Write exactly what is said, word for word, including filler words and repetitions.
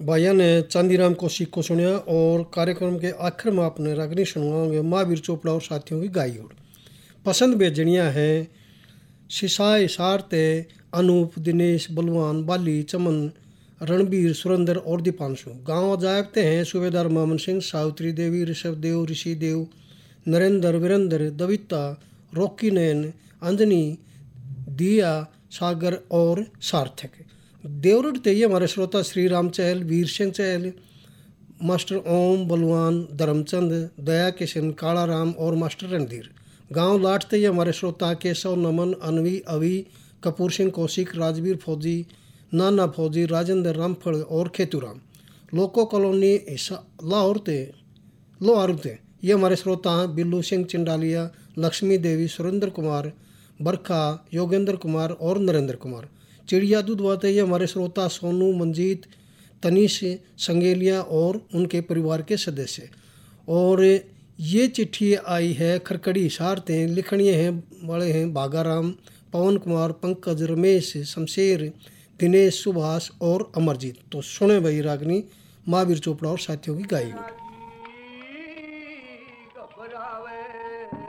भाइयों ने चांदीराम कौशिक को सुनिया और कार्यक्रम के आखिर में आपने रागनी सुनवाओगे महावीर चोपड़ा और साथियों की गाई और पसंद बेजनिया है सिसाई सारते अनूप दिनेश बलवान बाली चमन रणबीर सुरेंद्र और दीपांशु। गाँव जायबते हैं सूबेदार मामन सिंह, सावित्री देवी, ऋषभ देव, ऋषि देव, नरेंद्र, वीरेंद्र, दविता, रॉकी नैन, अंजनी, दिया, सागर और सार्थक। देवरट ते ये हमारे श्रोता श्री राम चहल, वीर सिंह चहल, मास्टर ओम, बलवान, धर्मचंद, दया किशन, काला राम और मास्टर रणधीर। गांव लाटते ये हमारे श्रोता केशव, नमन, अनवी, अवी, कपूर सिंह कौशिक, राजवीर फौजी, नाना फौजी, राजेंद्र रामफल और खेतूराम। लोको कॉलोनी लाहौर ते लोहारू ते ये हमारे श्रोता हैं बिल्लू सिंह चिंडालिया, लक्ष्मी देवी, सुरेंद्र कुमार, बरखा, योगेंद्र कुमार और नरेंद्र कुमार। चिड़िया दूधवाते ये हमारे श्रोता सोनू, मंजीत, तनीश संगेलिया और उनके परिवार के सदस्य। और ये चिट्ठी आई है खरकड़ी हिसारते, लिखणिए हैं वाले हैं भागाराम, पवन कुमार, पंकज, रमेश, शमशेर, दिनेश, सुभाष और अमरजीत। तो सुने भाई रागनी महावीर चोपड़ा और साथियों की गाई।